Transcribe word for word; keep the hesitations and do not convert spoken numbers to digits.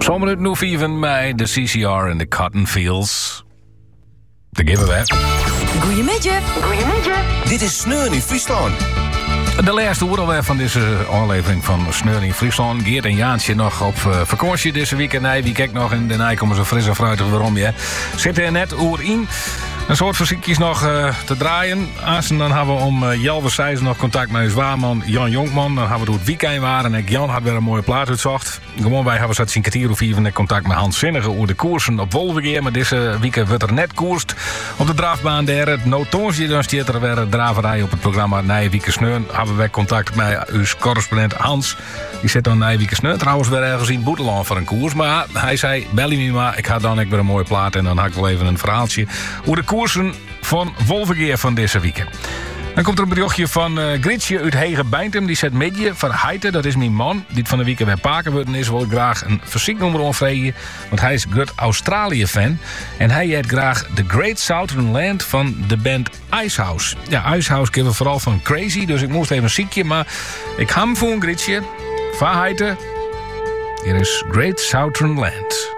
Zomer uit nu vijf mei, de C C R en de Cotton Fields. De giveaway. Goedemiddag. Goedemiddag. Dit is Sneun in Friesland. De laatste uur alweer van deze aflevering van Sneur in Friesland. Geert en Jaantje nog op uh, vakantie deze week. En nee, wie kijkt nog en daarna komen ze fris en fruitig waarom je. Zitten er net uur in. Een soort fysiekjes nog uh, te draaien. Als dan hebben we om uh, Jalve Seijs nog contact met uw zwaarman Jan Jonkman. Dan hebben we door het weekend waren. En Jan had weer een mooie plaat uitzocht. Gewoon wij hebben zat zien kwartier of vier contact met Hans Zinnige over de koersen op Wolvengeer. Maar deze weekend wordt er net koerst op de drafbaan daar. Het notoonsje dan stiert er weer draverij op het programma Nijwieke Sneur. Hebben we contact met uw correspondent Hans. Die zit dan Nijwieke Sneur trouwens weer ergens in Boeteland voor een koers. Maar hij zei, bel me maar, ik ga dan ook weer een mooie plaat. En dan had ik wel even een verhaaltje over de koersen van Wolvengeer van deze weekend. Dan komt er een berichtje van uh, Grietje uit Hege Beintem. Die zet medje van Heite, dat is mijn man. Die het van de weekend weer paken worden is. Wil ik graag een verzieknummer onvreden. Want hij is groot Australië-fan. En hij heeft graag The Great Southern Land van de band Icehouse. Ja, Icehouse kennen we vooral van Crazy. Dus ik moest even een ziekje. Maar ik ga hem voor een Grietje. Van Heite. Hier is Great Southern Land.